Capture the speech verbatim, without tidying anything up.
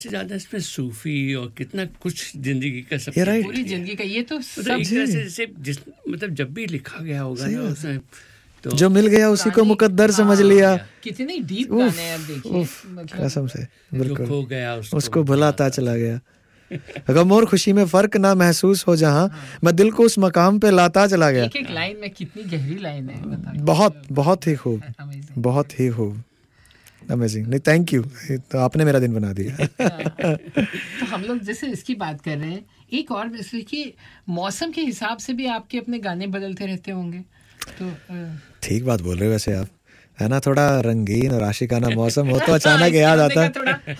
ज्यादा इसमें सूफी और कितना कुछ जिंदगी का सब, right. पूरी जिंदगी का ये तो मतलब सब एक तरह से जैसे जिस मतलब जब भी लिखा गया होगा ना उसमें तो जो मिल गया उसी को मुकद्दर समझ लिया। कितने डीप गाने हैं, देखिए कसम से, बिल्कुल खो गया उसको, उसको भुलाता चला गया। गम और खुशी में फर्क ना महसूस हो जहां, मैं दिल को उस मकाम पे लाता चला गया। एक एक लाइन में कितनी गहरी लाइन है, बताइए। बहुत बहुत ही खूब, बहुत ही खूब, अमेजिंग। नहीं, थैंक यू, तो आपने मेरा दिन बना दिया। तो हम लोग जैसे इसकी बात कर रहे हैं, एक और इसलिए कि मौसम के हिसाब से भी आपके अपने गाने बदलते रहते होंगे, तो ठीक बात बोल रहे हो वैसे आप, है ना, थोड़ा रंगीन और आशिकाना मौसम हो तो अचानक याद आता है।